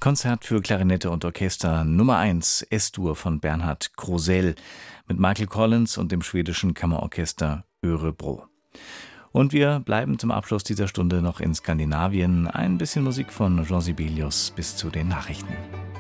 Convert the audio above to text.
Konzert für Klarinette und Orchester Nummer 1, S-Dur von Bernhard Krosell mit Michael Collins und dem schwedischen Kammerorchester Örebro. Und wir bleiben zum Abschluss dieser Stunde noch in Skandinavien. Ein bisschen Musik von Jean Sibelius bis zu den Nachrichten.